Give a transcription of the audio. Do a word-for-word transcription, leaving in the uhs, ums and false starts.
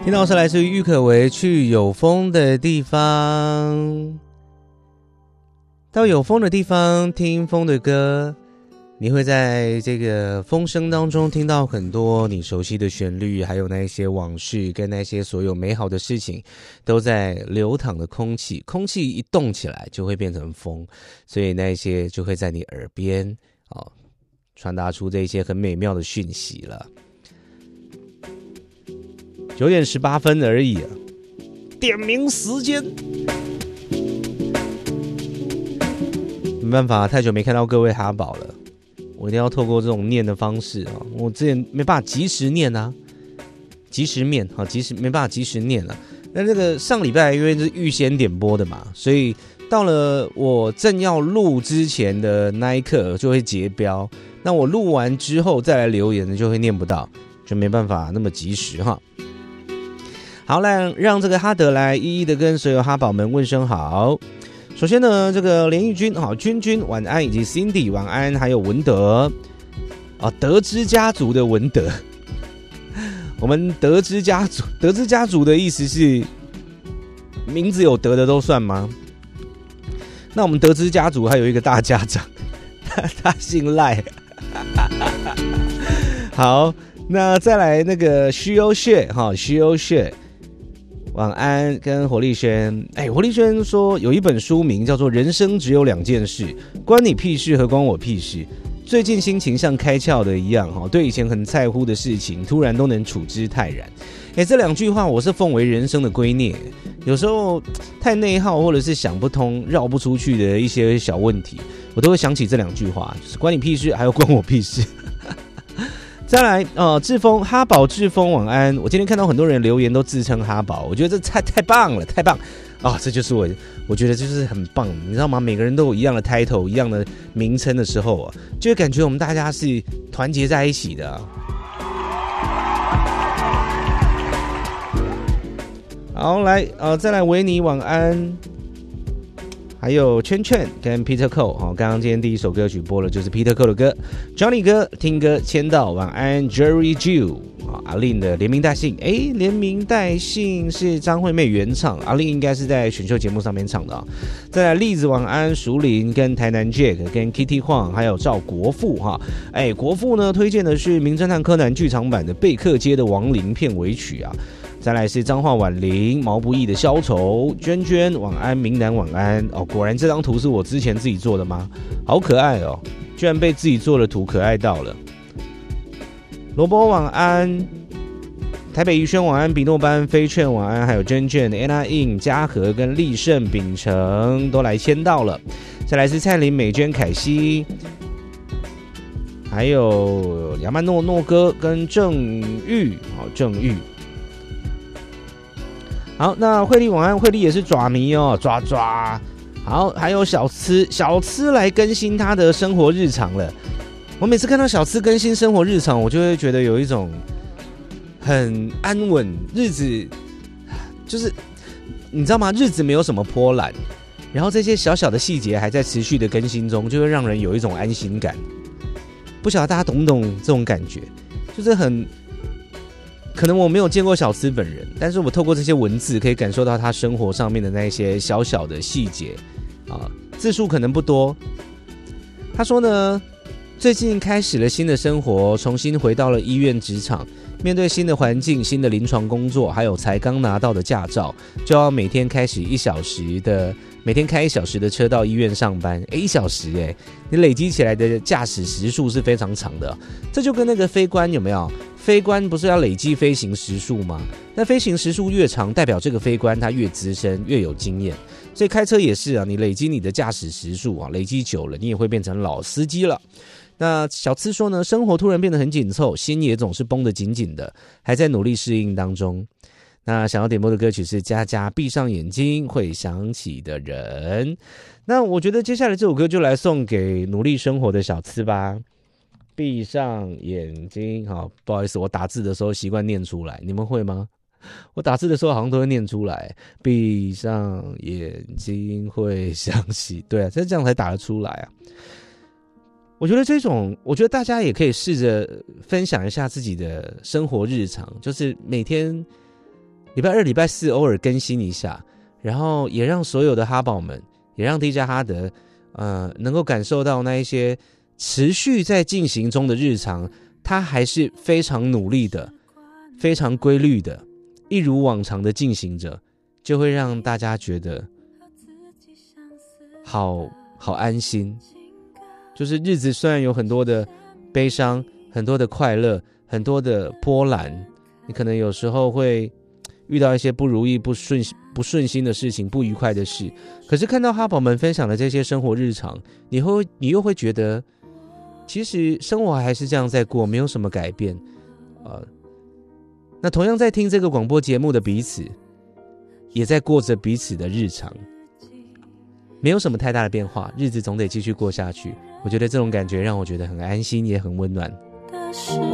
听到是来自于郁可唯去有风的地方。到有风的地方听风的歌，你会在这个风声当中听到很多你熟悉的旋律，还有那些往事跟那些所有美好的事情都在流淌的空气，空气一动起来就会变成风，所以那些就会在你耳边、哦、传达出这些很美妙的讯息了。九点十八分而已啊，点名时间。没办法，太久没看到各位哈宝了，我一定要透过这种念的方式啊，我之前没办法及时念啊，及时面啊，及时没办法及时念啊。那这个上礼拜因为是预先点播的嘛，所以到了我正要录之前的那一刻就会结标，那我录完之后再来留言就会念不到，就没办法那么及时哈。好，来让这个哈德来一一的跟所有哈宝们问声好。首先呢，这个连玉君好，君君晚安，以及 Cindy 晚安，还有文德啊，德之家族的文德。我们德之家族，德之家族的意思是名字有德的都算吗？那我们德之家族还有一个大家长，他, 他姓赖。好，那再来那个虚欧血哈，虚欧血。晚安，跟火力轩。哎，火力轩说有一本书名叫做《人生只有两件事，关你屁事和关我屁事》。最近心情像开窍的一样，对以前很在乎的事情，突然都能处之泰然。哎，这两句话我是奉为人生的圭臬。有时候太内耗，或者是想不通、绕不出去的一些小问题，我都会想起这两句话，就是关你屁事，还有关我屁事。再来，呃，志峰哈宝志峰晚安。我今天看到很多人留言都自称哈宝，我觉得这太太棒了，太棒啊、哦！这就是我，我觉得就是很棒，你知道吗？每个人都有一样的 title， 一样的名称的时候啊，就会感觉我们大家是团结在一起的、啊。好，来，呃，再来维尼晚安。还有圈圈跟 Peter Cole 好，刚刚今天第一首歌曲播了，就是 Peter Cole 的歌 ，Johnny 哥听歌签到晚安 Jerry Jew 阿令的连名带姓，哎，连名带姓是张惠妹原唱，阿令应该是在选秀节目上面唱的啊。再来栗子晚安淑玲跟台南 Jack 跟 Kitty Huang 还有赵国富哈，哎，国富呢推荐的是名侦探柯南剧场版的贝克街的亡灵片尾曲啊。再来是彰化婉玲毛不易的消愁，娟娟晚安，明南晚安哦，果然这张图是我之前自己做的吗？好可爱哦，居然被自己做的图可爱到了。萝卜晚安，台北宜轩晚安，比诺班飞券晚安，还有娟娟 Anna In 嘉禾跟立胜秉承都来签到了。再来是蔡琳美娟凯西，还有亚曼诺诺哥跟郑玉，好郑玉。好，那慧丽晚安，慧丽也是爪迷哦，爪爪。好，还有小吃，小吃来更新他的生活日常了。我每次看到小吃更新生活日常，我就会觉得有一种很安稳，日子就是你知道吗？日子没有什么波澜，然后这些小小的细节还在持续的更新中，就会让人有一种安心感。不晓得大家懂不懂这种感觉？就是很。可能我没有见过小吃本人，但是我透过这些文字可以感受到他生活上面的那些小小的细节啊，字数可能不多。他说呢，最近开始了新的生活，重新回到了医院职场，面对新的环境、新的临床工作，还有才刚拿到的驾照，就要每天开始一小时的，每天开一小时的车到医院上班。哎，一小时哎，你累积起来的驾驶时数是非常长的。这就跟那个飞官有没有？飞官不是要累积飞行时数吗？那飞行时数越长，代表这个飞官他越资深，越有经验。所以开车也是啊，你累积你的驾驶时数啊，累积久了，你也会变成老司机了。那小次说呢，生活突然变得很紧凑，心也总是绷得紧紧的，还在努力适应当中。那想要点播的歌曲是佳佳闭上眼睛会想起的人。那我觉得接下来这首歌就来送给努力生活的小次吧。闭上眼睛，好，不好意思，我打字的时候习惯念出来，你们会吗？我打字的时候好像都会念出来。闭上眼睛会想起，对啊，这样才打得出来啊。我觉得这种，我觉得大家也可以试着分享一下自己的生活日常，就是每天礼拜二、礼拜四偶尔更新一下，然后也让所有的哈宝们，也让 D J 哈德，呃，能够感受到那一些持续在进行中的日常，它还是非常努力的，非常规律的，一如往常的进行着，就会让大家觉得好好安心。就是日子虽然有很多的悲伤，很多的快乐，很多的波澜，你可能有时候会遇到一些不如意、不顺不顺心的事情，不愉快的事，可是看到哈宝们分享的这些生活日常，你会你又会觉得其实生活还是这样在过，没有什么改变。呃，那同样在听这个广播节目的彼此，也在过着彼此的日常，没有什么太大的变化，日子总得继续过下去。我觉得这种感觉让我觉得很安心，也很温暖。